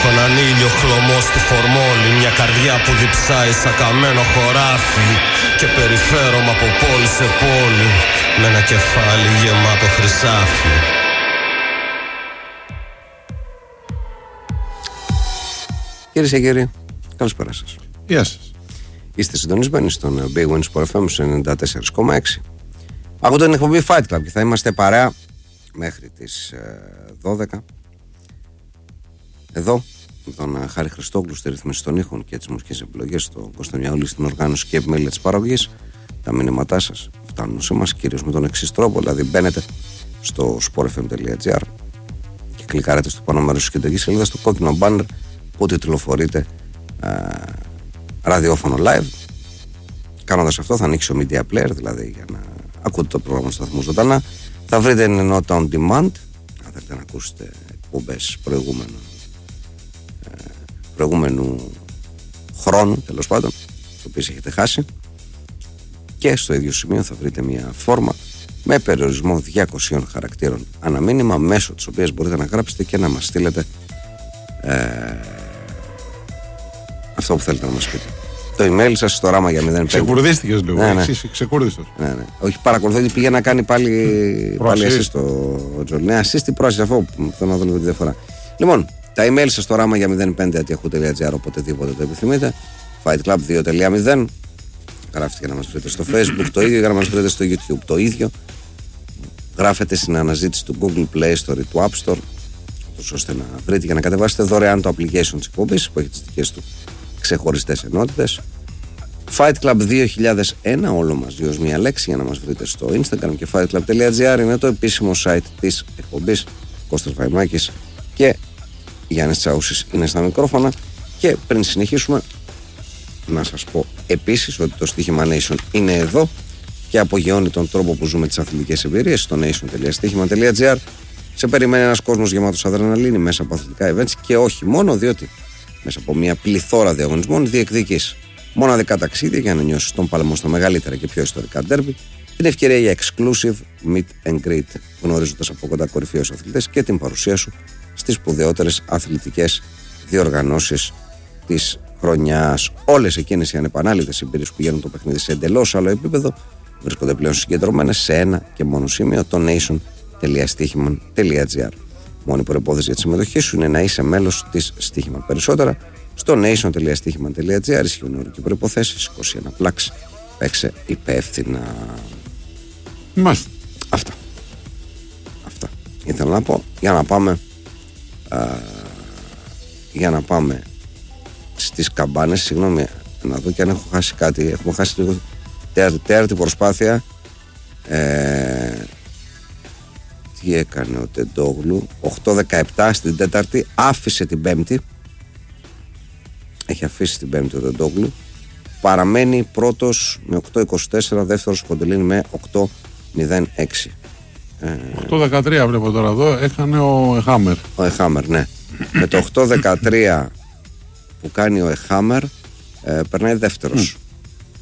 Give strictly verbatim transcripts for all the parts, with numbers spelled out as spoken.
Έχω έναν ήλιο χλωμό στη φορμόλη, μια καρδιά που διψάει σαν καμένο χωράφι και περιφέρομαι από πόλη σε πόλη με ένα κεφάλι γεμάτο χρυσάφι. Κυρίες και κύριοι, καλησπέρα σας. Γεια σας. Είστε συντονισμένοι στον Big Win Sport εφ εμ ενενήντα τέσσερα κόμμα έξι. Ακούτε την εκπομπή Fight Club και θα είμαστε παρέα μέχρι τις δώδεκα. Εδώ, με τον Χάρη Χριστόγλου στη ρύθμιση των ήχων και τις μουσικές επιλογές, τον Κώστα Μιαούλη στην οργάνωση και επιμέλεια της παραγωγής. Τα μήνυματά σας φτάνουν σε εμάς κυρίως με τον εξής τρόπο, δηλαδή μπαίνετε στο sport f m τελεία g r και κλικάρετε στο πάνω μέρος της κεντρικής σελίδας στο κόκκινο banner που τιτλοφορείται ραδιόφωνο live. Κάνοντας αυτό θα ανοίξει ο media player, δηλαδή για να ακούτε το πρόγραμμα του σταθμού ζωντανά. Θα βρείτε ενότητα on demand, αν θέλετε να ακούσετε εκπομπές προηγούμενου, προηγούμενου χρόνου, τέλος πάντων, το οποίο έχετε χάσει. Και στο ίδιο σημείο θα βρείτε μια φόρμα με περιορισμό διακοσίων χαρακτήρων αναμήνυμα, μέσω της οποίας μπορείτε να γράψετε και να μας στείλετε ε, αυτό που θέλετε να μας πείτε. Το email σας στο ράμα για μηδέν πέντε. Ξεκουρδίστηκες λίγο, ναι, ναι. Εσύ ξεκουρδίστος. Ναι, ναι. Όχι, παρακολουθώ ότι πήγε να κάνει πάλι, πάλι assist το Τζολ. Ναι, assist την πρόασης, αφού θέλω να δω λίγο τη διαφορά. Λοιπόν, τα email σας στο ράμα για μηδέν πέντε at yahoo τελεία gr, οποτεδήποτε το επιθυμείτε. Fightclub δύο τελεία μηδέν. Γράφετε για να μας βρείτε στο Facebook το ίδιο, για να μας βρείτε στο YouTube το ίδιο. Γράφετε στην αναζήτηση του Google Play Store ή του App Store, ώστε να βρείτε και να κατεβάσετε δωρεάν το application της εκπομπής που έχει τις δικές του ξεχωριστές ενότητες. Fight Club δύο χιλιάδες ένα, όλο μαζί ως μία λέξη, για να μας βρείτε στο Instagram, και fightclub τελεία gr είναι το επίσημο site της εκπομπής. Κώστας Βαϊμάκης και Γιάννης Τσαούσης είναι στα μικρόφωνα. Και πριν συνεχίσουμε, να σας πω επίσης ότι το Στοίχημα Nation είναι εδώ και απογειώνει τον τρόπο που ζούμε τις αθλητικές εμπειρίες στο nation τελεία στοίχημα τελεία gr. Σε περιμένει ένας κόσμος γεμάτος αδρεναλίνη μέσα από αθλητικά events και όχι μόνο, διότι μέσα από μια πληθώρα διαγωνισμών διεκδικείς μοναδικά ταξίδια για να νιώσεις τον παλμό στα μεγαλύτερα και πιο ιστορικά ντέρμπι, την ευκαιρία για exclusive meet and greet, γνωρίζοντας από κοντά κορυφαίους αθλητές και την παρουσία σου στις σπουδαιότερες αθλητικές διοργανώσεις της χρονιάς. Όλες εκείνες οι ανεπανάληπτες εμπειρίες που γίνουν το παιχνίδι σε εντελώς άλλο επίπεδο βρίσκονται πλέον συγκεντρωμένες σε ένα και μόνο σημείο, το nation τελεία στοίχημα τελεία gr. Μόνη προϋπόθεση για τη συμμετοχή σου είναι να είσαι μέλος της Στοίχημα. Περισσότερα στο nation τελεία στοίχημα τελεία gr. Ισχύουν όροι και προϋποθέσεις. είκοσι ένα πλάξ. Παίξε υπεύθυνα. Μάλιστα. Αυτά. Αυτά ήθελα να πω για να πάμε α, για να πάμε στις καμπάνες. Συγγνώμη, να δω και αν έχω χάσει κάτι. Έχουμε χάσει λίγο τέταρτη προσπάθεια. ε, Τι έκανε ο Τεντόγλου? οκτώ δεκαεπτά στην τέταρτη, άφησε την πέμπτη. Έχει αφήσει την πέμπτη ο Τεντόγλου. Παραμένει πρώτος με οκτώ είκοσι τέσσερα, δεύτερος Κοντελίνη με οκτώ μηδέν έξι. οκτώ δεκατρία βλέπω τώρα εδώ, έκανε ο Εχάμερ. Ο Εχάμερ, ναι. Με το οκτώ δεκατρία που κάνει ο Εχάμερ, ε, περνάει δεύτερος. Mm.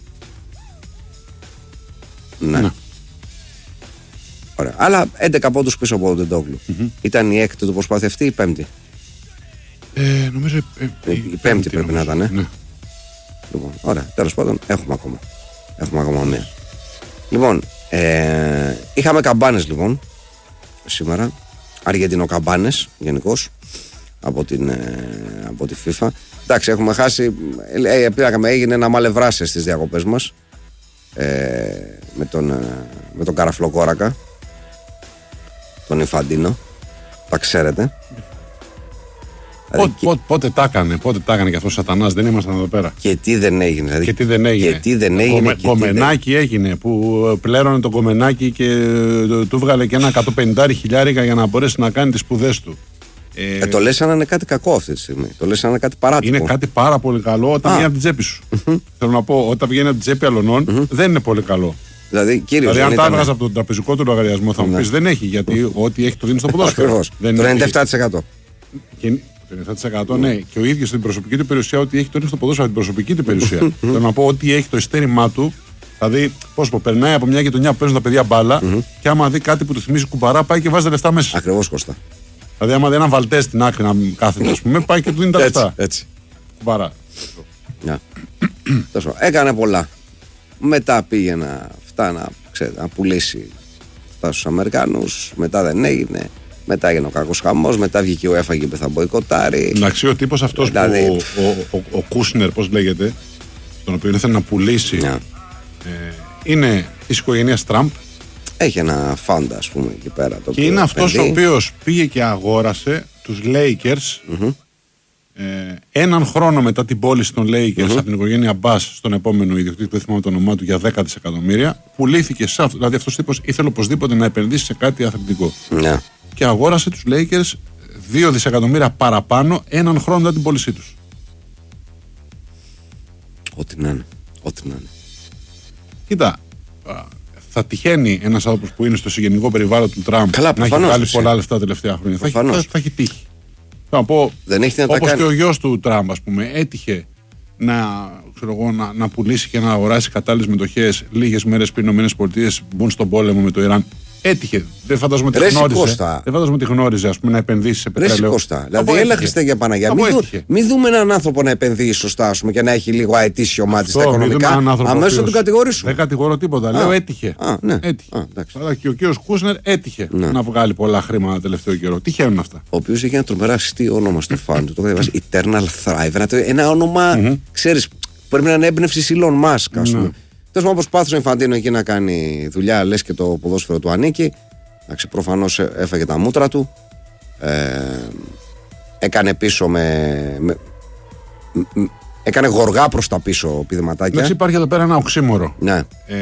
Ναι. ναι. Ωραία. Αλλά έντεκα πόντους πίσω από τον Τεντόγλου. Mm-hmm. Ήταν η έκτη του προσπάθεια αυτή ή η πέμπτη? Ε, νομίζω η, η, η, η πέμπτη, πέμπτη πρέπει νομίζω. να ήταν. Ε? Ναι. Λοιπόν, ωραία. Τέλος πάντων, έχουμε ακόμα. Έχουμε ακόμα μία. Λοιπόν, ε, είχαμε καμπάνες λοιπόν σήμερα. Αργεντινοκαμπάνες γενικώς από, την, ε, από τη FIFA. Εντάξει, έχουμε χάσει. Ε, ε, έγινε ένα μαλευράσε στις διακοπές μας. Ε, με τον, ε, με τον Καραφλοκόρακα, τον Ιφαντίνο, τα ξέρετε. Πότε, πότε, πότε τα έκανε, πότε τα έκανε και αυτός ο σατανάς, δεν ήμασταν εδώ πέρα. Και τι δεν έγινε, δηλαδή. Και τι δεν έγινε. Και τι δεν έγινε. Κομε, και κομμενάκι δεν... έγινε, που πλέρωνε το κομμενάκι και του βγάλε και ένα εκατόν πενήντα χιλιάρικα για να μπορέσει να κάνει τις σπουδές του. Ε, ε, το λες σαν να είναι κάτι κακό αυτή τη στιγμή. Το λες σαν να είναι κάτι παράτυπο. Είναι κάτι πάρα πολύ καλό όταν βγαίνει από την τσέπη σου. Θέλω να πω, όταν βγαίνει από την τσέπη αλωνών δεν είναι πολύ καλό. Δηλαδή, κύριος, δηλαδή αν ήταν... τα έβγαζα από τον τραπεζικό του λογαριασμό θα μου πεις δεν έχει, γιατί ό,τι έχει το δίνει στο ποδόσφαιρο. Ακριβώς. Το ενενήντα επτά τοις εκατό. Και... Το ενενήντα επτά τοις εκατό ναι, και ο ίδιος στην προσωπική του περιουσία, ό,τι έχει το δίνει στο ποδόσφαιρο από την προσωπική του περιουσία. Θέλω να πω, ότι έχει το ειστέρημά του. Δηλαδή, πώς πω, περνάει από μια γειτονιά που παίζουν τα παιδιά μπάλα και άμα δει κάτι που του θυμίζει κουμπαρά, πάει και βάζει λεφτά μέσα. Ακριβώς, Κώστα. Δηλαδή, άμα δεν ένα Βαλτέ στην άκρη να κάθεται, ας πούμε, πάει και του δίνει τα λεφτά. Έτσι. Βαρά. Έκανε πολλά. Μετά πήγε να, φτά, να, ξέρετε, να πουλήσει αυτά στους Αμερικανούς. Μετά δεν έγινε. Μετά έγινε ο κακός χαμός. Μετά βγήκε ο έφαγε που θα μποϊκοτάρει. Εντάξει, ο τύπος αυτός δηλαδή... που ο, ο, ο, ο Κούσνερ, πώς λέγεται, τον οποίο ήθελε να πουλήσει, yeah. ε, είναι της οικογένειας Τραμπ. Έχει ένα φάντα, ας πούμε, εκεί πέρα. Το και είναι αυτός ο οποίος πήγε και αγόρασε τους Lakers mm-hmm. ε, έναν χρόνο μετά την πώληση των Lakers mm-hmm. από την οικογένεια Μπάς στον επόμενο ιδιοκτήτη, δεν θυμάμαι το όνομά του, για δέκα δισεκατομμύρια. Πουλήθηκε σε αυτό. Δηλαδή αυτός ο τύπος ήθελε οπωσδήποτε να επενδύσει σε κάτι αθλητικό. Yeah. Και αγόρασε τους Lakers δύο δισεκατομμύρια παραπάνω έναν χρόνο μετά την πώλησή τους. Ό,τι να είναι. Ό,τι να είναι. Κοίτα, θα τυχαίνει ένας άνθρωπος που είναι στο συγγενικό περιβάλλον του Τραμπ Καλά, να έχει βγάλει πολλά λεφτά τα τελευταία χρόνια. Θα, θα, θα έχει τύχει. Θα πω, δεν έχει όπως κάνει... και ο γιος του Τραμπ, ας πούμε, έτυχε να, ξέρω εγώ, να, να πουλήσει και να αγοράσει κατάλληλες μετοχές λίγες μέρες πριν οι ΗΠΑ μπουν στον πόλεμο με το Ιράν. Έτυχε. Δεν φαντάζομαι ότι γνώριζε. Δεν φαντάζομαι ότι γνώριζε, ας πούμε, να επενδύσει σε πετρέλαιο. Δηλαδή, έλα Χριστέ για Παναγιά. Μην, δου, μην δούμε έναν άνθρωπο να επενδύει σωστά, ας πούμε, και να έχει λίγο αετήσιο μάτι στα οικονομικά. Αμέσως θα τον κατηγορήσουμε. Δεν κατηγορώ τίποτα. Α, λέω έτυχε. Α, ναι. έτυχε. Α, Αλλά και ο κύριος Κούσνερ έτυχε ναι. να βγάλει πολλά χρήματα το τελευταίο καιρό. Τυχαίνουν αυτά. Ο οποίος έχει ένα τρομερά αστείο όνομα στο φαν του. Το κατεβάζει Eternal Thrive. Ένα όνομα, ξέρει, πρέπει να είναι έμπνευση Elon Musk, ας πούμε. Τέλος πάντων, προσπάθησε ο Ινφαντίνο εκεί να κάνει δουλειά, λες και το ποδόσφαιρο του ανήκει. Εντάξει, προφανώς έφαγε τα μούτρα του. Ε, έκανε πίσω με, με, με. Έκανε γοργά προς τα πίσω πηδηματάκια. Εντάξει, υπάρχει εδώ πέρα ένα οξύμορο. Ναι. Ε,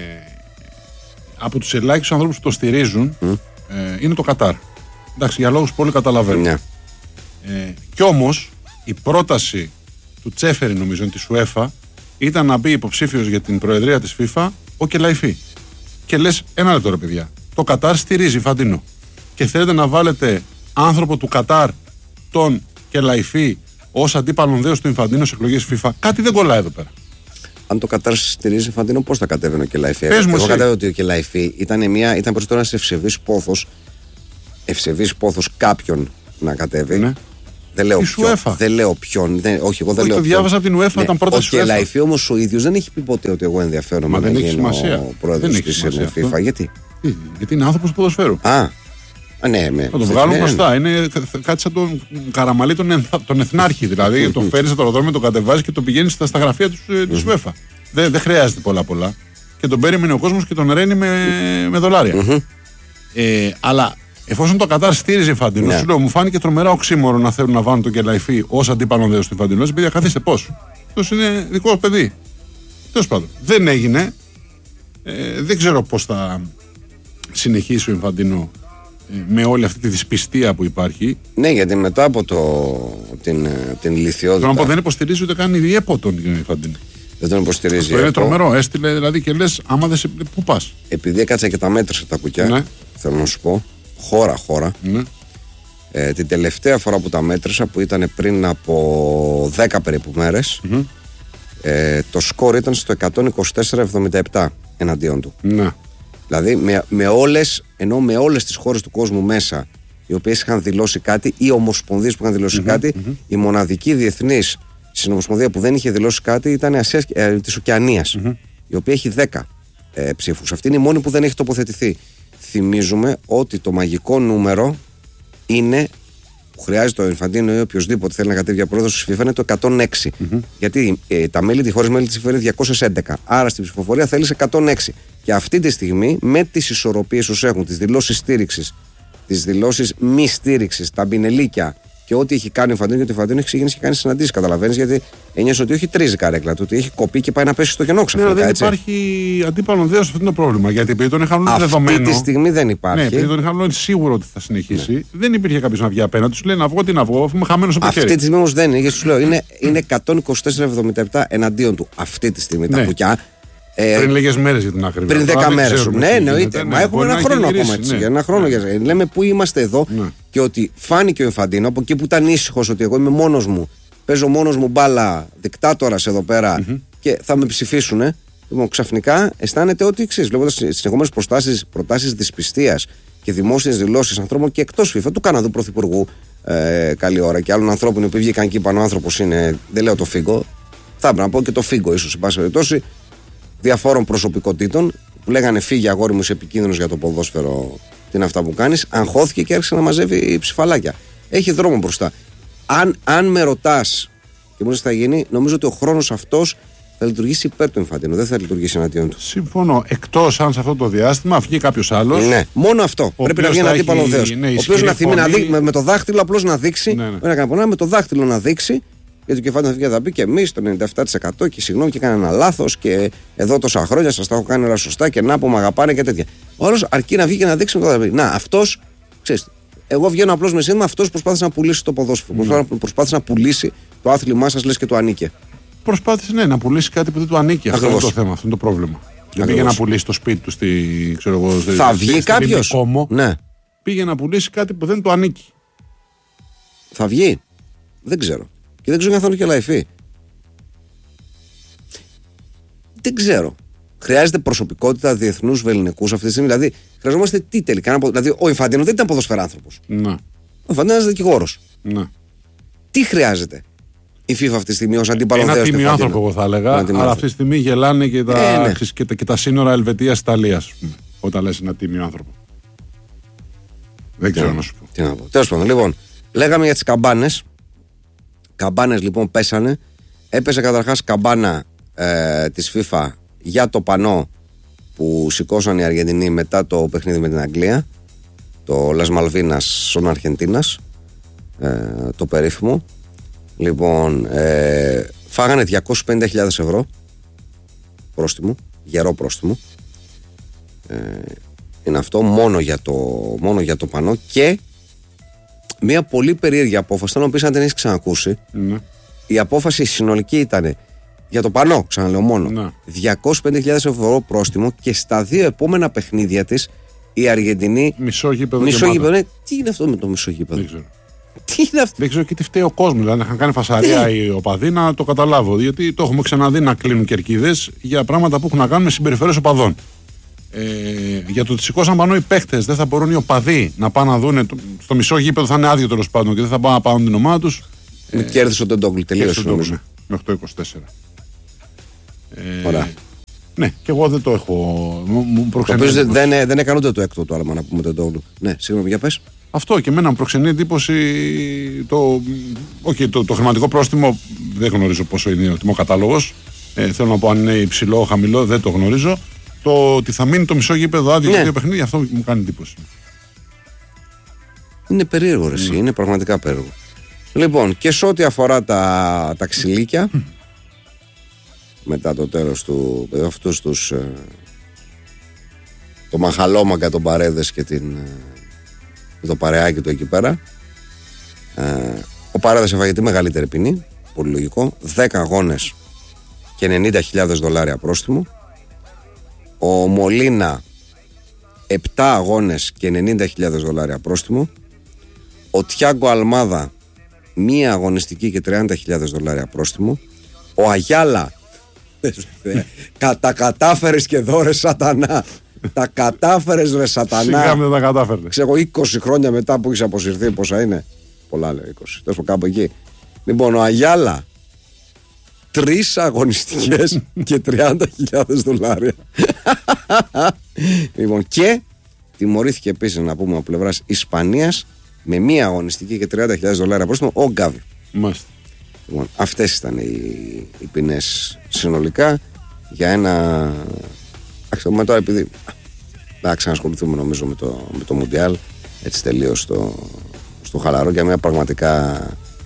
από τους ελάχιστους ανθρώπους που το στηρίζουν mm. ε, είναι το Κατάρ. Εντάξει, για λόγους που όλοι καταλαβαίνουν. Ναι. Ε, κι όμως η πρόταση του Τσέφερη, νομίζω, της UEFA ήταν να μπει υποψήφιος για την προεδρία της FIFA ο Κελαϊφή. Και λες, ένα λεπτό ρε παιδιά, το Κατάρ στηρίζει Φαντίνο. Και θέλετε να βάλετε άνθρωπο του Κατάρ, τον Κελαϊφή, ως αντίπαλον δέος του Ινφαντίνο σε εκλογές FIFA. Κάτι δεν κολλάει εδώ πέρα. Αν το Κατάρ στηρίζει Φαντίνο, πώς θα κατέβαινε ο Κελαϊφή? Πες μου Εγώ εσύ. κατέβαινε ότι ο Κελαϊφή ήταν, μια, ήταν περισσότερο ένας ευσεβής πόθος, ευσεβής πόθος κάποιον να κατέβει. Ναι. Δεν λέω, ποιον, δεν λέω ποιον. Δεν, όχι, εγώ δεν όχι, λέω. Το διάβασα από την UEFA, ναι, ήταν πρώτα σου. Ο Κελαϊφή όμως ο ίδιος δεν έχει πει ποτέ ότι εγώ ενδιαφέρομαι να γίνω ο πρόεδρος της FIFA. Γιατί? Γιατί είναι άνθρωπος του ποδοσφαίρου. Α, α ναι, με, θα το βγάλουν μπροστά. Είναι κάτι σαν τον Καραμαλή τον, ενθ, τον Εθνάρχη. Δηλαδή τον φέρει στο αεροδρόμιο, τον κατεβάζει και τον πηγαίνει στα, στα γραφεία της UEFA. Δεν, δεν χρειάζεται πολλά πολλά. Και τον περίμενε ο κόσμος και τον ρένει με, με δολάρια. ε, αλλά εφόσον το Κατάρ στήριζε Φαντίνο, ναι. σου λέω, μου φάνηκε τρομερά οξύμορο να θέλουν να βάλουν τον Κελαϊφή ως αντίπαλον δέος του Φαντίνο. Παιδιά, καθίστε πώς. Αυτό είναι δικό παιδί. Τέλος πάντων. Δεν έγινε. Ε, δεν ξέρω πώς θα συνεχίσει ο Ινφαντίνο ε, με όλη αυτή τη δυσπιστία που υπάρχει. Ναι, γιατί μετά από το, την, την ηλικιότητα. Τον δεν υποστηρίζει ούτε καν η ΕΠΟ τον Ινφαντίνο. Δεν τον υποστηρίζει. Αυτό είναι τρομερό. Έστειλε δηλαδή και λες, άμα δεν σε. Πού πας? Επειδή έκατσα και τα μέτρησα τα κουκιά, ναι. θέλω να σου πω. Χώρα, χώρα. Ναι. Ε, την τελευταία φορά που τα μέτρησα, που ήταν πριν από δέκα περίπου μέρες, mm-hmm. ε, το σκορ ήταν στο εκατόν είκοσι τέσσερα εβδομήντα επτά εναντίον του. Ναι. Δηλαδή με, με όλες, ενώ με όλες τις χώρες του κόσμου μέσα, οι οποίες είχαν δηλώσει κάτι, ή ομοσπονδίες που είχαν δηλώσει mm-hmm. κάτι, mm-hmm. η μοναδική διεθνής συνομοσπονδία που δεν είχε δηλώσει κάτι ήταν η Ασίας, ε, της Οκεανίας, mm-hmm. η οποία έχει δέκα ε, ψήφους. Αυτή είναι η μόνη που δεν έχει τοποθετηθεί. Θυμίζουμε ότι το μαγικό νούμερο είναι, που χρειάζεται ο Ινφαντίνο ή οποιοδήποτε θέλει να κατέβει για πρόεδρος της FIFA, είναι το εκατόν έξι. Mm-hmm. Γιατί ε, τα μέλη, οι χώρες μέλη της FIFA είναι διακόσια έντεκα. Άρα στην ψηφοφορία θέλει εκατόν έξι. Και αυτή τη στιγμή, με τις ισορροπίες όσο έχουν, τις δηλώσεις στήριξης, τις δηλώσεις μη στήριξης, τα μπινελίκια και ό,τι έχει κάνει ο Ινφαντίνο, γιατί ο Ινφαντίνο έχει ξεκινήσει και κάνει συναντήσεις. Καταλαβαίνεις, γιατί ένιωσε ότι όχι τρίζει καρέκλα του, ότι έχει κοπεί και πάει να πέσει στο κενό ξαφνικά. Ναι, δεν υπάρχει αντίπαλο δέος, αυτό είναι το πρόβλημα. Γιατί επειδή τον είχαν όλο δεδομένο. Αυτή τη στιγμή δεν υπάρχει. Ναι, επειδή τον είχαν όλο σίγουρο ότι θα συνεχίσει, ναι. δεν υπήρχε κάποιο να βγει απέναντι. Του λέει να βγω, τι να βγω, αφού είμαι χαμένο από το χέρι. Αυτή τη στιγμή όμως δεν είναι, γιατί σου λέω είναι, είναι εκατόν είκοσι τέσσερα εβδομήντα επτά εναντίον του αυτή τη στιγμή ναι. τα κουκιά. Ε, πριν λίγες μέρες για την άκρη. Πριν δέκα μέρες. Ναι, εννοείται. Μα έχουμε ένα χρόνο ακόμα έτσι. Ένα χρόνο για να λέμε πού είμαστε εδώ και ότι φάνηκε ο Ινφαντίνο από εκεί που ήταν ήσυχος ότι εγώ είμαι μόνος μου, παίζω μόνος μου μπάλα, δικτάτορας εδώ πέρα και θα με ψηφίσουν. Λοιπόν, ξαφνικά αισθάνεται ότι εξής, βλέποντας συνεχόμενες προτάσεις δυσπιστίας και δημόσιες δηλώσεις ανθρώπων και εκτός FIFA, του Καναδού Πρωθυπουργού, ε, καλή ώρα, και άλλων ανθρώπων οι οποίοι βγήκαν και είπαν ο άνθρωπος είναι, δεν λέω το Φίγκο, θα έπρεπε να πω και το Φίγκο ίσως, σε πάση περιπτώσει, διαφόρων προσωπικότητων που λέγανε φύγε αγόρι μου, είσαι επικίνδυνος για το ποδόσφαιρο, τι είναι αυτά που κάνεις, αγχώθηκε και άρχισε να μαζεύει ψηφαλάκια. Έχει δρόμο μπροστά. Αν, αν με ρωτάς και μου λες τι θα γίνει, νομίζω ότι ο χρόνος αυτός θα λειτουργήσει υπέρ του Ινφαντίνο, δεν θα λειτουργήσει εναντίον του. Συμφωνώ. Εκτός αν σε αυτό το διάστημα βγει κάποιος άλλος. Ναι, μόνο αυτό. Πρέπει να βγει ένα αντίπαλο Θεός. Ναι, ο οποίος να θυμεί, να δει, με, με το δάχτυλο απλώς να δείξει. Ναι, ναι. Να κάνει, με το δάχτυλο να δείξει. Γιατί ο Κεφάλαιο θα πει και εμείς το ενενήντα επτά τοις εκατό και συγγνώμη και έκανα ένα λάθος και εδώ τόσα χρόνια σας τα έχω κάνει όλα σωστά και να που με αγαπάνε και τέτοια. Ο άλλος αρκεί να βγει και να δείξει με το δάχτυλο. Να, αυτός, ξέρεις, εγώ βγαίνω απλώς με σύνδεμα, αυτός προσπάθησε να πουλήσει το ποδόσφαιρο. Mm. Προσπάθησε να πουλήσει το άθλημά σας, λες και του ανήκε. Προσπάθησε ναι, να πουλήσει κάτι που δεν του ανήκει. Αυτό είναι το θέμα, αυτό είναι το πρόβλημα. Δεν πήγε να πουλήσει το σπίτι του στη. Ξέρω εγώ, θα στη, βγει κάποιο. Ναι. Πήγε να πουλήσει κάτι που δεν του ανήκει. Θα βγει. Δεν ξέρω. Και δεν ξέρω αν θα είναι και λαϊφή. Δεν ξέρω. Χρειάζεται προσωπικότητα διεθνούς βελληνικούς αυτή τη στιγμή. Δηλαδή, χρειαζόμαστε τι τελικά. Δηλαδή, ο Ινφαντίνο δεν ήταν ποδοσφαιράνθρωπος. Ναι. Ο Ινφαντίνο ήταν δικηγόρος. Ναι. Τι χρειάζεται η FIFA αυτή τη στιγμή ως αντίπαλο Ένα τίμιο άνθρωπο, εγώ θα έλεγα. Αλλά αυτή τη στιγμή γελάνε και τα, ε, ναι. και τα, και τα σύνορα Ελβετίας-Ιταλίας. Όταν λες ένα τίμιο άνθρωπο. Δεν ξέρω να σου πω. Τι να πω. Τέλος πάντων, λοιπόν, λέγαμε για τις καμπάνες. Καμπάνες λοιπόν πέσανε. Έπεσε καταρχάς καμπάνα ε, της FIFA για το πανό που σηκώσαν οι Αργεντινοί μετά το παιχνίδι με την Αγγλία. Το Las Malvinas son Argentinas. Ε, το περίφημο. Λοιπόν, ε, φάγανε διακόσιες πενήντα χιλιάδες ευρώ πρόστιμο, γερό πρόστιμο. Ε, είναι αυτό μόνο για, το, μόνο για το πανό και μια πολύ περίεργη απόφαση, την οποία αν δεν έχεις ξανακούσει. Ναι. Η απόφαση συνολική ήταν για το πανό, ξαναλέω μόνο, ναι. διακόσιες πενήντα χιλιάδες ευρώ πρόστιμο και στα δύο επόμενα παιχνίδια της η Αργεντινή. Μισό γήπεδο. Μισό γήπεδο. Ναι. Τι είναι αυτό με το μισό γήπεδο? Δεν ξέρω. Τι είναι αυτό? Δεν ξέρω και τι φταίει ο κόσμος. Δηλαδή, είχαν κάνει φασαρία οι οπαδοί να το καταλάβω. Γιατί το έχουμε ξαναδεί να κλείνουν κερκίδες για πράγματα που έχουν να κάνουν με συμπεριφορές οπαδών. Ε, για το ότι σηκώσαν πάνω οι παίχτες, δεν θα μπορούν οι οπαδοί να πάνε να δουν. Στο μισό γήπεδο θα είναι άδειο τέλος πάντων και δεν θα πάνε να πάρουν την ομάδα τους. Ε, κέρδισε ο Ντόγκλι, τελείωσε νομίζω. Ναι, με οκτώ είκοσι τέσσερα. Ε, Ωραία. Ναι, και εγώ δεν το έχω. Μου προξενεί. Δεν, δεν, δεν έκανε ούτε το έκτο το άλμα να πούμε τον Ντόγκλι. Ναι, συγγνώμη, για πες. Αυτό και εμένα μου προξενεί εντύπωση το, okay, το, το χρηματικό πρόστιμο. Δεν γνωρίζω πόσο είναι ο τιμοκατάλογος. Ε, θέλω να πω αν είναι υψηλό, χαμηλό, δεν το γνωρίζω. Το ότι θα μείνει το μισό γήπεδο άδειο για δύο παιχνίδια, αυτό μου κάνει εντύπωση. Είναι περίεργο, ρε, ναι. Είναι πραγματικά περίεργο. Λοιπόν, και σε ό,τι αφορά τα, τα ξυλίκια, μετά το τέλος του αυτούς τους ε, το Μαχαλόμαγκα, τον Παρέδες και την, ε, το παρεάκι του εκεί πέρα, ε, ο Παρέδες έφαγε τη μεγαλύτερη ποινή, πολύ λογικό, δέκα αγώνες και ενενήντα χιλιάδες δολάρια πρόστιμο. Ο Μολίνα επτά αγώνες και ενενήντα χιλιάδες δολάρια πρόστιμο. Ο Τιάγκο Αλμάδα μία αγωνιστική και τριάντα χιλιάδες δολάρια πρόστιμο. Ο Αγιάλα τα κατάφερες και δω ρε σατανά. Τα κατάφερες ρε σατανά. Σιγά με τα κατάφερες. Ξέρω είκοσι χρόνια μετά που έχεις αποσυρθεί, πόσα είναι? Πολλά λέει, είκοσι. Τέλος κάπου εκεί. Λοιπόν, ο Αγιάλα τρεις αγωνιστικές και τριάντα χιλιάδες δολάρια. Λοιπόν, και τιμωρήθηκε επίσης, να πούμε, από πλευράς Ισπανίας με μία αγωνιστική και τριάντα χιλιάδες δολάρια πρόστιμο ο Γκάβι. Μάλιστα. Λοιπόν, αυτές ήταν οι, οι ποινές συνολικά για ένα. Με τώρα, επειδή θα ξανασχοληθούμε νομίζω με το, με το Μουντιάλ, έτσι τελείως στο, στο χαλαρό, για μια πραγματικά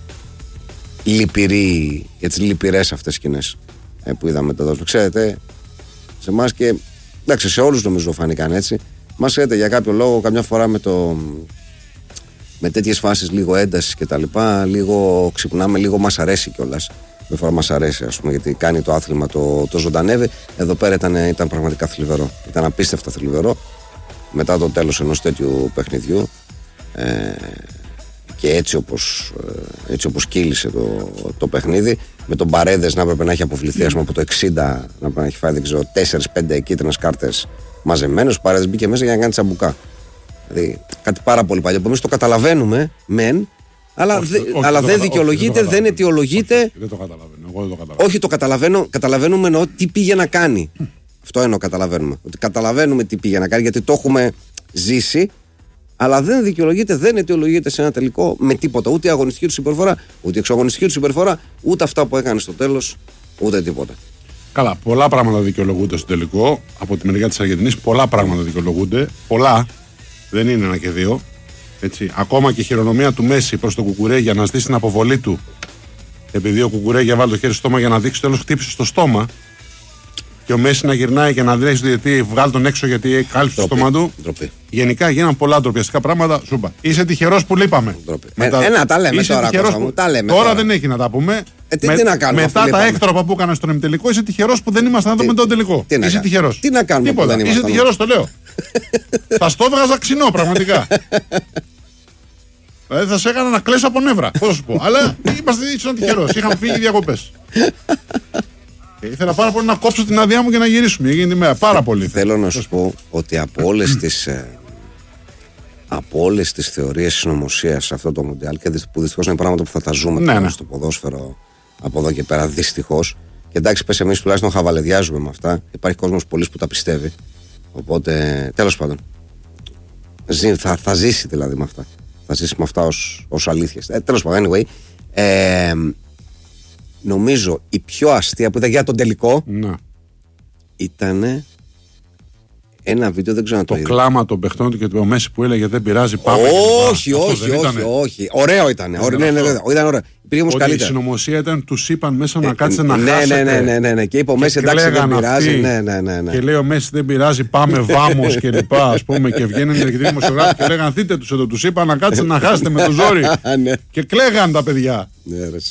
λυπηρή, για τις λυπηρές αυτές σκηνές ε, που είδαμε τα δόση. Ξέρετε, σε εμάς και εντάξει, σε όλους νομίζω φάνηκαν έτσι. Μας ξέρετε, για κάποιο λόγο, καμιά φορά με το. Με τέτοιες φάσεις λίγο έντασης και τα λοιπά, λίγο ξυπνάμε, λίγο μας αρέσει κιόλας. Με φορά μας αρέσει, ας πούμε, γιατί κάνει το άθλημα, το, το ζωντανεύει. Εδώ πέρα ήταν, ήταν πραγματικά θλιβερό. Ήταν απίστευτα θλιβερό μετά το τέλος ενός τέτοιου παιχνιδιού. Ε, και έτσι όπως, έτσι όπως κύλησε το, το παιχνίδι, με τον Παρέδες να έπρεπε να έχει αποβληθεί, ας πούμε, από το εξήντα, να έπρεπε να έχει φάει, δεν ξέρω, τέσσερις πέντε κίτρινες κάρτες μαζεμένες. Ο Παρέδες μπήκε μέσα για να κάνει τσαμπουκά. Δηλαδή κάτι πάρα πολύ παλιό που εμείς το καταλαβαίνουμε, μεν, αλλά, όχι, δε, όχι, αλλά όχι, δεν όχι, δικαιολογείται, όχι, δεν αιτιολογείται. Όχι, δεν το καταλαβαίνω. Εγώ δεν το καταλαβαίνω. Όχι, το καταλαβαίνω, καταλαβαίνουμε εννοώ τι πήγε να κάνει. Αυτό εννοώ καταλαβαίνουμε. Ότι καταλαβαίνουμε τι πήγε να κάνει γιατί το έχουμε ζήσει, αλλά δεν δικαιολογείται, δεν αιτιολογείται σε ένα τελικό με τίποτα. Ούτε η αγωνιστική του συμπεριφορά, ούτε η εξωαγωνιστική του συμπεριφορά, ούτε αυτά που έκανε στο τέλος, ούτε τίποτα. Καλά, πολλά πράγματα δικαιολογούνται στο τελικό. Από τη μεριά της Αργεντινής, πολλά πράγματα δικαιολογούνται. Πολλά. Δεν είναι ένα και δύο. Έτσι. Ακόμα και η χειρονομία του Μέση προς τον Κουκουρέγια να ζητήσει την αποβολή του, επειδή ο Κουκουρέγια βάλει το χέρι στο στόμα για να δείξει τέλος, χτύπησε στο στόμα. Και ο Μέση να γυρνάει και να δει στο διαιτητή, βγάλει τον έξω γιατί έχει κάλυψει το στόμα του. Ντροπή. Γενικά γίναν πολλά ντροπιαστικά πράγματα. Σούπα. Είσαι τυχερός που λείπαμε. Μετά... Ένα τα λέμε είσαι τώρα. Που... Τα λέμε τώρα, τώρα δεν έχει να τα πούμε. Ε, τι, Με... τι να κάνουμε, μετά τα έκτροπα που έκανε στον ημιτελικό, είσαι τυχερός που δεν ήμασταν να δούμε τον τελικό. Τι είσαι τυχερός. Τι να κάνουμε. Τίποτα. Που δεν είσαι τυχερός, το λέω. Θα στο έβγαζα ξινό, πραγματικά. Δηλαδή θα σε έκανα να κλαις από νεύρα. Πώς σου πω. Αλλά είμαστε ήσουν τυχερός. Είχαμε φύγει διακοπές. Ήθελα πάρα πολύ να κόψω την άδειά μου και να γυρίσουμε. Έγινε τη μέρα. Πάρα πολύ. Θέλω να σου πω ότι από όλες τις, από όλες τις θεωρίες συνωμοσίας σε αυτό το Μουντιάλ, και που δυστυχώς είναι πράγματα που θα τα ζούμε ναι, ναι. στο ποδόσφαιρο από εδώ και πέρα, δυστυχώς. Και εντάξει, πες εμείς τουλάχιστον χαβαλεδιάζουμε με αυτά. Υπάρχει κόσμος πολλής που τα πιστεύει. Οπότε, τέλος πάντων, θα, θα ζήσει δηλαδή με αυτά. Θα ζήσει με αυτά ως, ως αλήθειες. Ε, τέλος πάντων, anyway. Ε, νομίζω η πιο αστεία που ήταν για τον τελικό να. ήταν ένα βίντεο, δεν ξέρω να το, το είδα. κλάμα των παιχτών του και του Μέση που έλεγε δεν πειράζει, πάμε. Όχι, όχι, όχι, όχι. Ωραίο ήταν. Ωραίο, ναι, ναι, ναι, ήταν ωραίο. Πήγε όμως καλύτερα. Η συνωμοσία ήταν, τους είπαν μέσα να κάτσε ε, να ναι, χάσετε. Ναι, ναι, ναι, ναι. Και είπε ο Μέση εντάξει δεν πειράζει. Ναι, ναι, ναι, ναι. Και λέει ο Μέση δεν πειράζει, πάμε βάμος και λοιπά. Ας πούμε και βγαίνουν οι αρκετοί δημοσιογράφοι και λέγαν δείτε τους εδώ. Τους είπαν να κάτσε να χάσετε με το ζόρι. Και κλαίγαν τα παιδιά. Ναι, ρε.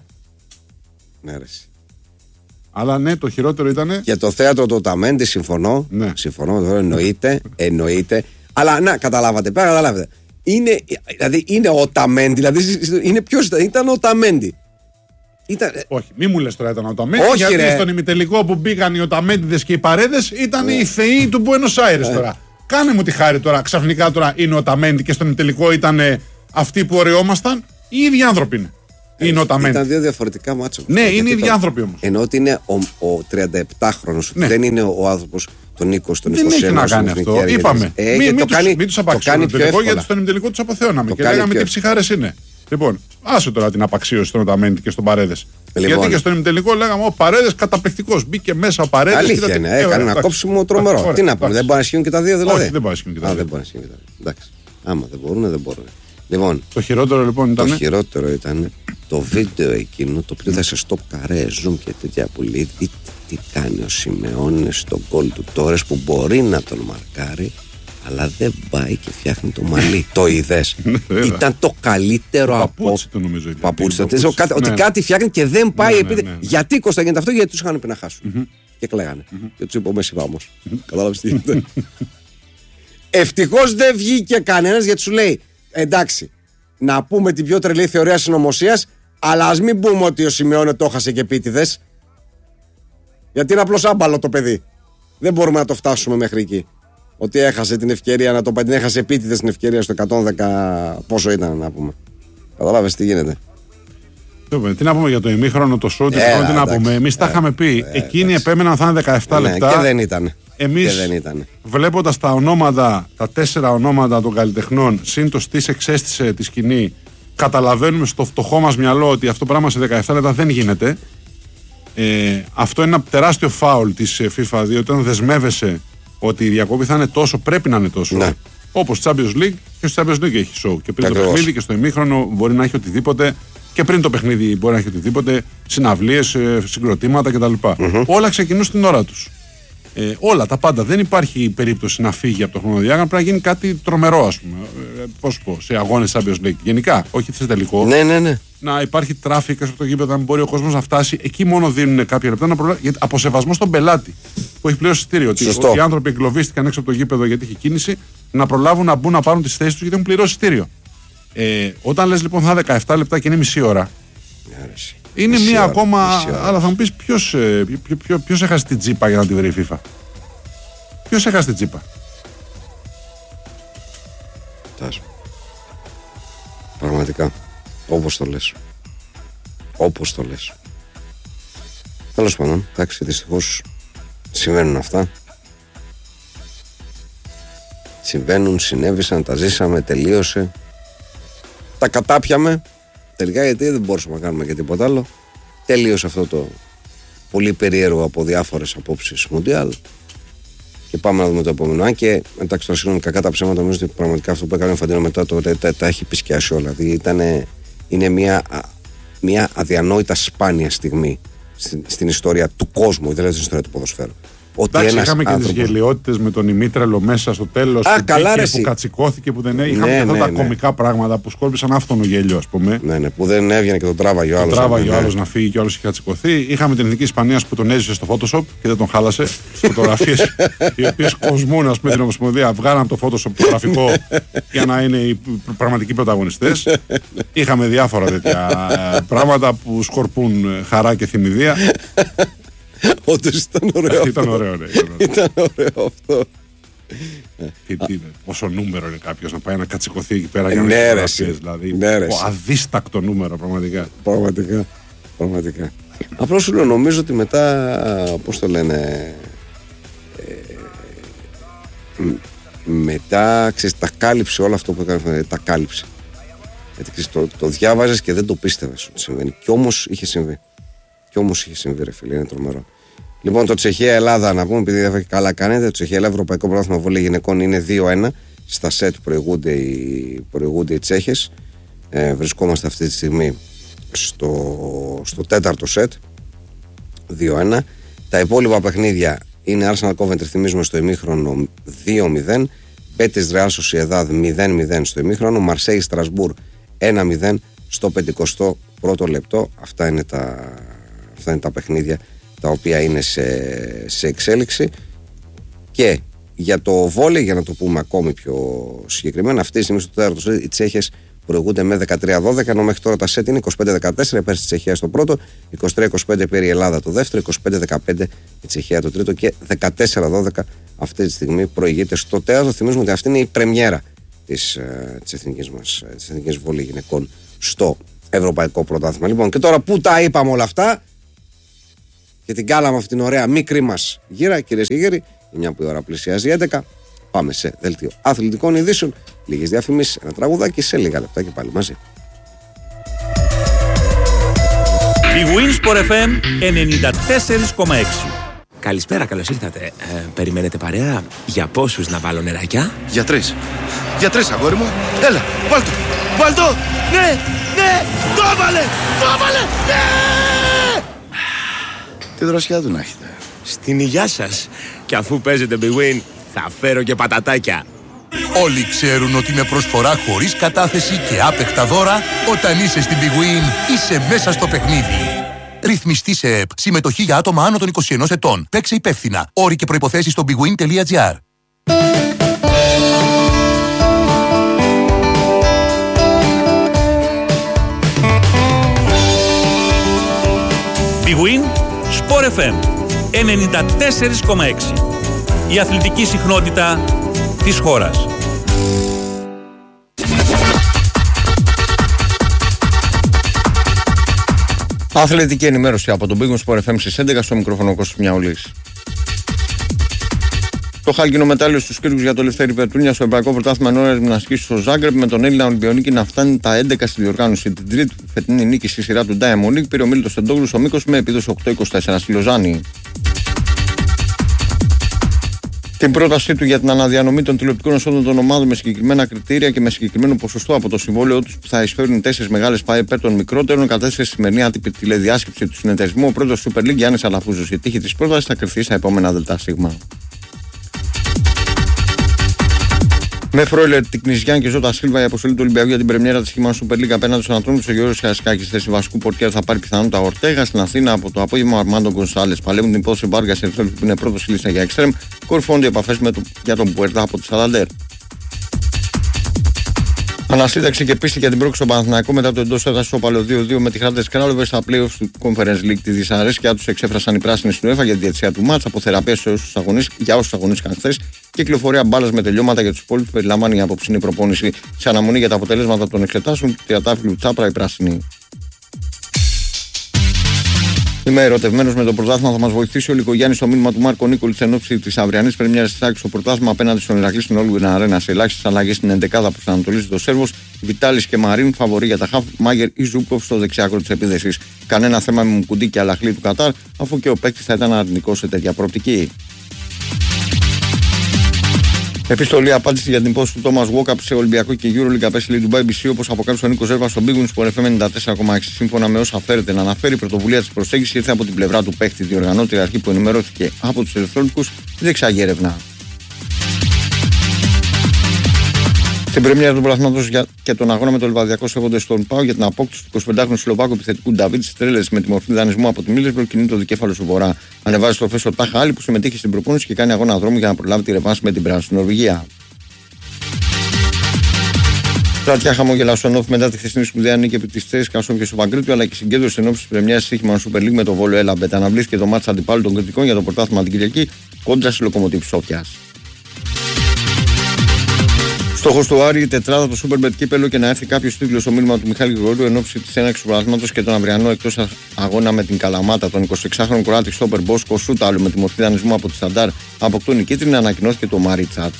Ναι, ρε. Αλλά ναι, το χειρότερο ήταν. Για το θέατρο του Οταμέντι συμφωνώ. Ναι. Συμφωνώ, εδώ εννοείται. Εννοείται. Αλλά να, καταλάβατε, πέρα καταλάβατε. Είναι, δηλαδή είναι ο Οταμέντι, δηλαδή είναι ποιος ήταν, ήταν ο Οταμέντι. Ήταν... Όχι, μη μου λες τώρα ήταν ο Οταμέντι. Όχι, γιατί ρε. στον ημιτελικό που μπήκαν οι Οταμέντιδες και οι Παρέδες ήταν ναι. οι θεοί του Μπουένος Άιρες ναι. τώρα. Κάνε μου τη χάρη τώρα, ξαφνικά τώρα είναι ο Οταμέντι και στον ημιτελικό ήταν αυτοί που ωραιόμασταν. Οι ίδιοι άνθρωποι είναι. Είναι ο Οταμέντι. Ήταν δύο διαφορετικά μάτσο. Ναι, είναι οι ίδιοι άνθρωποι όμως. Ενώ ότι είναι ο, ο τριανταεπτάχρονος, ναι. δεν είναι ο άνθρωπος των είκοσι, των είκοσι ένα. Δεν έχει να κάνει αυτό. Είπαμε. Ε, μην το τους, κάνει, μην τους απαξιώνουμε τον τελικό, γιατί στον ημιτελικό τους αποθέωναμε. Και λέγαμε τι ψυχάρες είναι. Λοιπόν, άσε τώρα την απαξίωση στον Οταμέντι και στον Παρέδες. Λοιπόν. Γιατί και στον ημιτελικό λέγαμε ο Παρέδες καταπληκτικός. Μπήκε μέσα ο Παρέδες. Αλήθεια είναι, έκανε ένα κόψιμο τρομερό. Τι να πούμε, δεν μπορεί να ισχύουν και τα δύο δηλαδή. Όχι, δεν μπορεί να ισχύουν και τα δύο. Εντάξει. Άμα δεν μπορούν, δεν μπορούν. Λοιπόν, το χειρότερο λοιπόν ήταν. Το χειρότερο ήταν το βίντεο εκείνο το οποίο θα σε στο καρέ, zoom και τέτοια που λέει δείτε τι κάνει ο Σιμεώνης στον γκολ του Τόρες που μπορεί να τον μαρκάρει, αλλά δεν πάει και φτιάχνει το μαλλί. Το είδες. Ήταν το καλύτερο από. Παπούτσι το νομίζω. Παπούτσι. Ότι κάτι φτιάχνει και δεν πάει επειδή. Γιατί Κώστα γίνεται αυτό, γιατί τους είχαν πει να χάσουν. Και κλαίγανε. Και τους είπε ο Μέση βάμος. Κατάλαβες τι γίνεται. Ευτυχώς δεν βγήκε κανένας γιατί σου λέει. Εντάξει, να πούμε την πιο τρελή θεωρία συνωμοσίας, αλλά ας μην πούμε ότι ο Σιμεώνε το έχασε και επίτηδες. Γιατί είναι απλώς άμπαλο το παιδί. Δεν μπορούμε να το φτάσουμε μέχρι εκεί. Ότι έχασε την ευκαιρία να το πάει, την έχασε επίτηδες την ευκαιρία στο εκατόν δέκα. Πόσο ήταν να πούμε. Καταλάβες τι γίνεται. Τι να πούμε για το ημίχρονο, το σουτ, ε, τι να πούμε. Εμείς τα είχαμε πει. Ε, Εκείνοι επέμεναν θα είναι δεκαεπτά ναι, λεπτά. Και δεν ήταν. Εμείς βλέποντας τα ονόματα, τα τέσσερα ονόματα των καλλιτεχνών, συν το στής εξέστησε τη σκηνή, καταλαβαίνουμε στο φτωχό μας μυαλό ότι αυτό πράγμα σε δεκαεπτά λεπτά δεν γίνεται. Ε, αυτό είναι ένα τεράστιο φάουλ της FIFA, διότι όταν δεσμεύεσαι ότι η διακόπη θα είναι τόσο, πρέπει να είναι τόσο. Ναι. Όπως Champions League, και στο Champions League έχει show. Και πριν Ακριβώς. το παιχνίδι και στο ημίχρονο μπορεί να έχει οτιδήποτε. Και πριν το παιχνίδι μπορεί να έχει οτιδήποτε, συναυλίες, συγκροτήματα κτλ. Mm-hmm. Όλα ξεκινούν στην ώρα τους. Ε, όλα τα πάντα. Δεν υπάρχει περίπτωση να φύγει από το χρονοδιάγραμμα. Πρέπει να γίνει κάτι τρομερό, ας πούμε. Ε, πώς πω, σε αγώνες Champions League. Γενικά, όχι σε τελικό. Ναι, ναι, ναι. Να υπάρχει τράφικ από το γήπεδο, να μπορεί ο κόσμος να φτάσει. Εκεί μόνο δίνουν κάποια λεπτά να προλάβει. Από σεβασμό στον πελάτη που έχει πλέον εισιτήριο. Ότι οι άνθρωποι εγκλωβίστηκαν έξω από το γήπεδο γιατί έχει κίνηση, να προλάβουν να μπουν να πάρουν τις θέσεις τους γιατί έχουν πληρώσει εισιτήριο. Ε, όταν λες λοιπόν θα είναι δεκαεπτά λεπτά και είναι μισή ώρα. Άρεση. Είναι μισή μία ώρα, ακόμα. ώρα. Αλλά θα μου πεις ποιος, ποιο, ποιο, ποιος έχασε την τσίπα για να τη βρει η FIFA. Ποιος έχασε την τσίπα. ρεπορτάζ. Πραγματικά. Όπως το λες. Όπως το λες. Τέλος πάντων, εντάξει, δυστυχώς συμβαίνουν αυτά. Συμβαίνουν, συνέβησαν, τα ζήσαμε, τελείωσε. Τα κατάπιαμε. Τελικά γιατί δεν μπορούσαμε να κάνουμε και τίποτα άλλο. Τελείωσε αυτό το πολύ περίεργο από διάφορες απόψεις Μουντιάλ. Και πάμε να δούμε το επόμενο. Αν και εντάξει, τώρα συγγνώμη, κακά τα ψέματα, νομίζω ότι πραγματικά αυτό που έκανε ο Φαντίνο μετά το τα, τα, τα έχει πισκιάσει όλα. Δηλαδή ήτανε, είναι μια, μια αδιανόητα σπάνια στιγμή στην, στην ιστορία του κόσμου, δηλαδή στην ιστορία του ποδοσφαίρου. Ότι εντάξει, ένας είχαμε άνθρωπος... και τις γελιότητες με τον Ημίτρελο μέσα στο τέλος. Α, καλά, ρε, που κατσικώθηκε, που δεν έγινε. Είχαμε ναι, και αυτά ναι, τα ναι. κωμικά πράγματα που σκόρπισαν άφθονο γέλιο, ας πούμε. Ναι, ναι, που δεν έβγαινε και τον τράβαγε ο άλλος. Τον τράβαγε ναι. ο άλλος να φύγει και ο άλλος είχε κατσικωθεί. Είχαμε την Εθνική Ισπανίας που τον έζησε στο Photoshop και δεν τον χάλασε. Φωτογραφίες οι οποίες κοσμούν, ας πούμε, την Ομοσπονδία. Βγάλαν το Photoshop το γραφικό για να είναι οι πραγματικοί πρωταγωνιστές. Είχαμε διάφορα τέτοια πράγματα που σκορπούν χαρά και θυμηδία. Όντως ήταν ωραίο. Ήταν ωραίο, ναι. Ήταν ωραίο αυτό. Τι, τι, πόσο νούμερο είναι κάποιος να πάει να κατσικωθεί εκεί πέρα για να ναι, έχει ρε, φωτογραφίες, δηλαδή. Ναι, ρε, αδίστακτο νούμερο, πραγματικά. Πραγματικά. Πραγματικά. Απλώς σου λέω, νομίζω ότι μετά, πώς το λένε, ε, μετά, ξέρεις, τα κάλυψε όλο αυτό που έκανε, τα κάλυψε. Γιατί ξέρεις, το, το διάβαζες και δεν το πίστευες ότι συμβαίνει. Κι όμως είχε συμβεί. Κι όμως είχε συμβεί, ρε φίλε, είναι τρομερό. Λοιπόν, το Τσεχία-Ελλάδα, να πούμε, επειδή δεν καλά κάνετε, το Τσεχία-Ελλάδα Ευρωπαϊκό Πρωτάθλημα Βόλεϊ Γυναικών είναι δύο ένα. Στα σετ προηγούνται οι, προηγούνται οι Τσέχες. Ε, βρισκόμαστε αυτή τη στιγμή στο, στο τέταρτο σετ. δύο ένα. Τα υπόλοιπα παιχνίδια είναι Arsenal Coventry, θυμίζουμε, στο ημίχρονο δύο μηδέν. Betis Real Sociedad μηδέν μηδέν στο ημίχρονο. Marseille Strasbourg ένα μηδέν στο πενηκοστό πρώτο λεπτό. Αυτά είναι τα, αυτά είναι τα παιχνίδια τα οποία είναι σε, σε εξέλιξη. Και για το βόλεϊ, για να το πούμε ακόμη πιο συγκεκριμένα, αυτή τη στιγμή στο τέταρτο σετ οι Τσέχες προηγούνται με δεκατρία δώδεκα, ενώ μέχρι τώρα τα σετ είναι είκοσι πέντε δεκατέσσερα υπέρ της Τσεχίας στο πρώτο, είκοσι τρία είκοσι πέντε υπέρ η Ελλάδα το δεύτερο, είκοσι πέντε δεκαπέντε η Τσεχία το τρίτο και δεκατέσσερα δώδεκα αυτή τη στιγμή προηγείται στο τέταρτο. Θυμίζουμε ότι αυτή είναι η πρεμιέρα της, της εθνικής μας, της εθνικής βόλεϊ γυναικών στο Ευρωπαϊκό Πρωτάθλημα. Λοιπόν, και τώρα που τα είπαμε όλα αυτά και την κάλαμε αυτήν την ωραία μικρή μας γύρα, κυρίες και κύριοι, μια που η ώρα πλησιάζει έντεκα, πάμε σε δελτίο αθλητικών ειδήσεων, λίγες διαφημίσεις, ένα τραγουδάκι, σε λίγα λεπτά και πάλι μαζί. Η Winsport εφ εμ ενενήντα τέσσερα κόμμα έξι. Καλησπέρα, καλώς ήρθατε. Ε, περιμένετε παρέα? Για πόσους να βάλω νεράκια? Για τρεις. Για τρεις, αγόρι μου. Έλα, βάλ' το. Βάλ' το. Ναι, ναι, το έβαλε. Το έβαλε. Ναι. Τι δροσιά του να έχετε. Στην υγειά σας. Και αφού παίζετε Big Win, θα φέρω και πατατάκια. Όλοι ξέρουν ότι με προσφορά χωρίς κατάθεση και άπεχτα δώρα, όταν είσαι στην Big Win, είσαι μέσα στο παιχνίδι. Ρυθμιστή σε ΕΠ. Συμμετοχή για άτομα άνω των είκοσι ενός ετών. Παίξε υπεύθυνα. Όροι και προϋποθέσεις στο bigwin τελεία gr. Big Win Sport εφ εμ ενενήντα τέσσερα κόμμα έξι. Η αθλητική συχνότητα της χώρας. Αθλητική ενημέρωση από τον Big Win Sport εφ εμ στις έντεκα, στο μικρόφωνο Κώστας Μιαουλής. Το χάλκινο μετάλλιο στους Κύρκους για το Λευτέρη Περτούνια στο Ευρωπαϊκό Πρωτάθλημα Νόιας Γυμναστικής στο Ζάγκρεπ, με τον Έλληνα Ολυμπιονίκη να φτάνει τα έντεκα στη διοργάνωση. Την τρίτη φετινή νίκη στη σειρά του Diamond League πήρε ο Μίλτος Τεντόγλου στο μήκος με επίδοση οκτώ είκοσι τέσσερα στη Λοζάνη. Την πρότασή του για την αναδιανομή των τηλεοπτικών εσόδων των ομάδων με συγκεκριμένα κριτήρια και με συγκεκριμένο ποσοστό από το συμβόλαιό του που θα εισφέρουν τέσσερις μεγάλες ΠΑΕ υπέρ των μικρότερων, κατέθεσε στη σημερινή άτυπη τηλεδιάσκεψη του συνεταιρισμού ο πρόεδρος Super League Γιάννης Αλαφούζος. Η τύχη της πρότασης θα κρυφθεί στα επόμενα ΔΣ. Με Φρόιλερ, Τικνιζιάν και Ζώτα Σίλβα, η αποστολή του Ολυμπιακού για την πρεμιέρα της Χειμώνα Super League απέναντι στον Ατρόμητο στο Γεώργιο Χιασκάκη. Στη θέση βασικού πορτιέρ θα πάρει πιθανότητα Ορτέγα. Στην Αθήνα από το απόγευμα Αρμάντο Γκονσάλες. Παλεύουν την υπόθεση Βάργα Ερθέλ που είναι πρώτο στη λίστα για εξτρέμ. Κορυφώνται οι επαφές το, για τον Πουέρτα από τη Σαλαντέρ. Ανασύνταξη και πίστη για την πρόκληση στον Παναθηναϊκό μετά το εντός έδρας στο Παλαιό δύο δύο με τη Χράντες Κράλοβες στα playoffs του Conference League. Τη δυσαρέσκεια τους εξέφρασαν οι πράσινοι στην UEFA για τη διαιτησία του μάτς, από θεραπεία σε όσους αγωνίστηκαν, για όσους αγωνίστηκαν χθες Κυκλοφορία μπάλας με τελειώματα για τους υπόλοιπους περιλαμβάνει η απόψινή προπόνηση σε αναμονή για τα αποτελέσματα των εξετάσεων του τριαντάφυλλου Τσάπρα η πράσινη. Είμαι ερωτευμένος με το πρωτάθλημα. Θα μας βοηθήσει ο Λικογιάννης στο μήνυμα του Μάρκο Νίκολιτς εν ώψη της αυριανής πρεμιέρας της Άκης στο πρωτάθλημα απέναντι στον Ηρακλή στην Όλγουιν Αρένα. Σε ελάχιστες αλλαγές στην εντεκάδα που προσανατολίζει ο Σέρβος, Βιτάλης και Μαρίν, φαβορί για τα χαφ, Μάγερ ή Ζούκοφ στο δεξιάκρο της επίδεσης. Κανένα θέμα με Μουκουντή και Αλαχλή του Κατάρ, αφού και ο παίκτης θα ήταν αρνητικός σε τέτοια προοπτική. Επιστολή απάντηση για την υπόθεση του Τόμας Walkup σε Ολυμπιακό και Euroleague απέστειλε η Ντουμπάι μπι σι, όπως αποκάλυψε ο Νίκος Ζέρβας στον Big Win Sport εφ εμ ενενήντα τέσσερα κόμμα έξι. Σύμφωνα με όσα φέρεται να αναφέρει, η πρωτοβουλία της προσέγγισης ήρθε από την πλευρά του παίκτη. Διοργανώτη αρχή που ενημερώθηκε από τους Ερυθρόλευκους διεξάγει έρευνα. Στην πρεμιέρα του πρωταθλήματος και τον αγώνα με το Λιβαδιακό σέβονται στον ΠΑΟ για την απόκτηση του εικοσιπεντάχρονου Σλοβάκου επιθετικού Νταβίτ Στρέλες με τη μορφή δανεισμού από τη Μίλεσμπορ, κινεί το δικέφαλο του Βορρά. Ανεβάζει στο φέσο Τάχα Άλλη που συμμετείχε στην προπόνηση και κάνει αγώνα δρόμου για να προλάβει τη ρεβάνση με την Πράσινη στην Νορβηγία. Πλατιά χαμόγελα στον Όφη μετά τη χθεσινή σπουδαία νίκη επί τη Τσέσκα καθώς και στο Παγκρίτιο, αλλά και συγκέντρωση εν ώψη τη πρεμιέρα Σίχημαν Super League με το Βόλο Έλαμπετ. Αναβλήθηκε και το μάτσα αντιπάλου των κριτικών για το πρωτάθλημα την Κυριακή κόντρα στη Λοκομοτίβ Σόφιας. Στόχος του Άρη, η τετράδα του Super Bet κύπελο και να έρθει κάποιος τίτλος στο μήνυμα του Μιχάλη Γρηγορίου εν ώψη της έναρξης του πρωταθλήματος και τον αυριανό εκτός αγώνα με την Καλαμάτα. Τον εικοσιεξάχρονο Κροάτη στόπερ Μπόσκο Σούταλου με τη μορφή δανεισμού από τη Σταντάρ αποκτούν η κίτρινη, ανακοινώθηκε το Μάρι Τσάτ.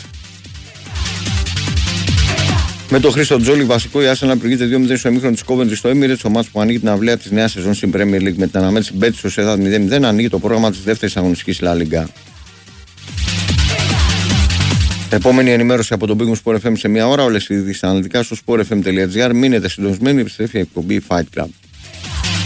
Με τον Χρήστο Τζόλι βασικό, η Arsenal προηγείται δύο μηδέν στο ημίχρονο της Coventry στο Emirates, ο μάτς που ανοίγει την αυλαία της νέας σεζόν στην Premier League με την αναμέτρηση Betis στο Sociedad μηδέν μηδέν, ανοίγει το πρόγραμμα της δεύτερης αγωνιστικής La Liga. Επόμενη ενημέρωση από τον Big Win Sport εφ εμ σε μία ώρα. Όλες οι ειδήσεις αναλυτικά στο sportfm.gr. Μείνετε συντονισμένοι, επιστρέφει η εκπομπή Fight Club.